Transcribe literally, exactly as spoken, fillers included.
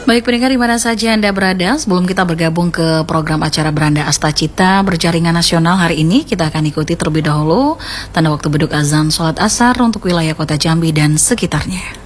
Baik pendengar di mana saja Anda berada, sebelum kita bergabung ke program acara Beranda Astacita Berjaringan Nasional hari ini, kita akan ikuti terlebih dahulu tanda waktu beduk azan sholat asar untuk wilayah kota Jambi dan sekitarnya.